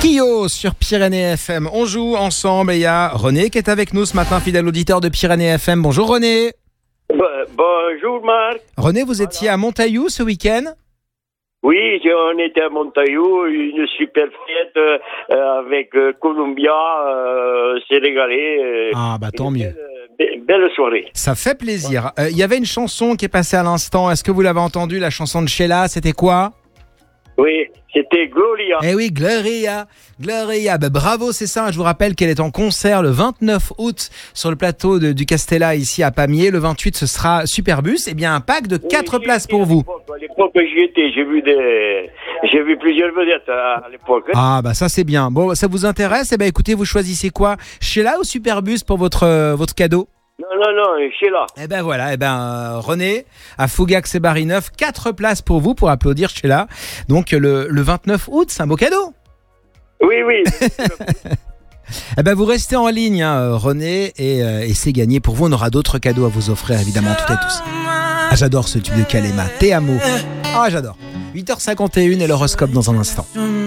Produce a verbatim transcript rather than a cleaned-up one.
Trio sur Pyrénées F M. On joue ensemble et il y a René qui est avec nous ce matin, fidèle auditeur de Pyrénées F M. Bonjour René. Bon, bonjour Marc. René, vous étiez à Montaillou ce week-end ? Oui, on était à Montaillou, une super fête euh, avec euh, Columbia, euh, sénégalais. Euh, ah bah tant mieux. Belle, belle soirée. Ça fait plaisir. Il euh, y avait une chanson qui est passée à l'instant. Est-ce que vous l'avez entendue, la chanson de Sheila ? C'était quoi ? Oui, c'était Gloria. Eh oui, Gloria, Gloria. Ben, bravo, c'est ça. Je vous rappelle qu'elle est en concert le vingt-neuf août sur le plateau de, du Castella ici à Pamiers. Le vingt-huit, ce sera Superbus. Eh bien, un pack de quatre oui, places pour vous. À l'époque, j'y étais. J'ai vu des, j'ai vu plusieurs vedettes à, à l'époque. Ah bah ça c'est bien. Bon, ça vous intéresse ? Eh ben écoutez, vous choisissez quoi ? Sheila ou Superbus pour votre euh, votre cadeau ? Non, non, non, Sheila. Eh ben voilà, eh ben euh, René, à Fougax et Barineuf, quatre places pour vous pour applaudir Sheila. Donc le, le vingt-neuf août, c'est un beau cadeau. Oui, oui. Eh ben vous restez en ligne, hein, René, et, euh, et c'est gagné pour vous. On aura d'autres cadeaux à vous offrir, évidemment, toutes et tous. Ah, j'adore ce tube de Kalema, Te Amo. Ah, j'adore. huit heures cinquante et une et l'horoscope dans un instant.